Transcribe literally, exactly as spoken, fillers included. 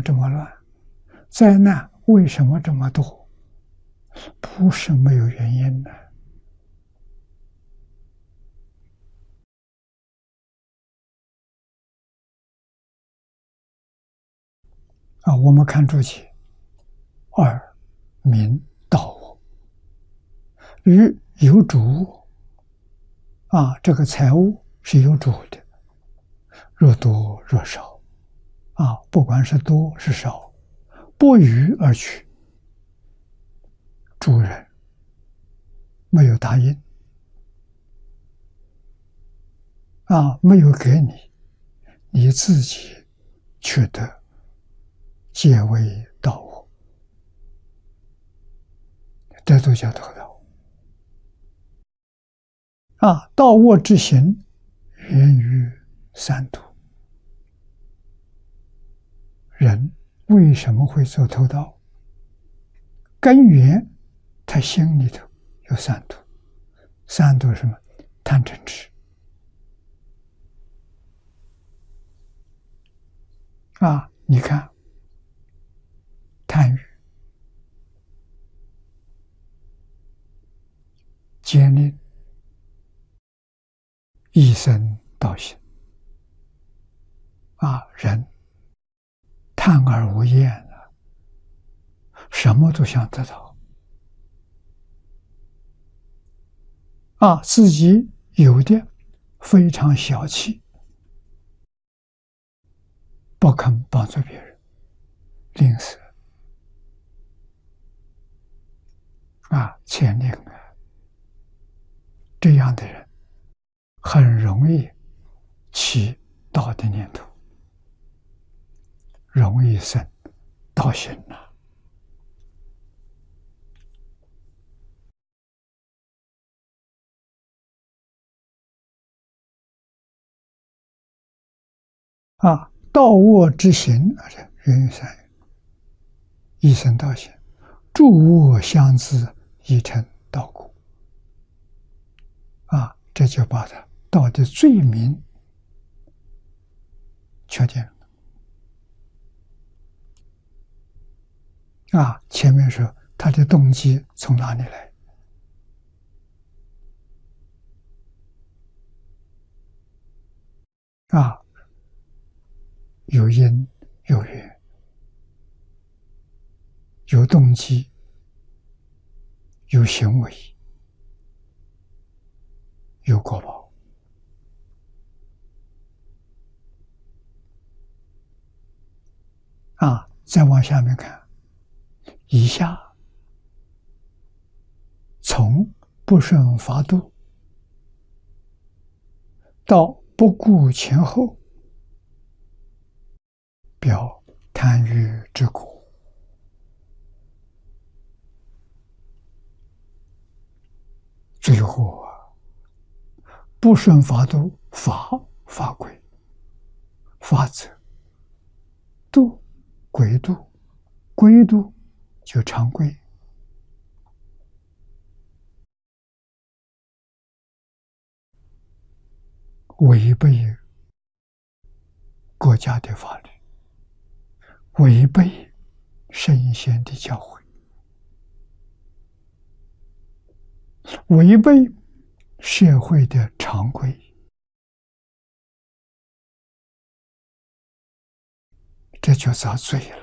这么乱？灾难为什么这么多？不是没有原因的。啊，我们看注解：二，民盗我，与有主物。啊，这个财物是有主的，若多若少，啊，不管是多是少，不予而取。主人没有答应，啊，没有给你，你自己取得，皆为盗我，这都叫偷盗。啊，盗我之行源于三毒。人为什么会做偷盗？根源他心里头有三毒。三毒是什么？贪嗔痴。啊，你看，贪欲、奸佞、一生盗行。啊，人贪而无厌啊，什么都想得到。啊，自己有的非常小气，不肯帮助别人，吝啬。啊，牵令啊，这样的人很容易起盗的念头，容易生盗行啊。啊，盗恶之行，源于三欲，一生盗行，诸恶相自，已成盗果。啊，这就把他盗的罪名确定了。啊，前面说他的动机从哪里来？啊，有因有缘，有动机，有行为，有果报。啊，再往下面看，以下从不顺法度到不顾前后，表贪欲之果。最后啊，不顺法度，法法规，法则，度规度，规度就常规。违背国家的法律，违背圣贤的教诲，违背社会的常规，这就遭罪了。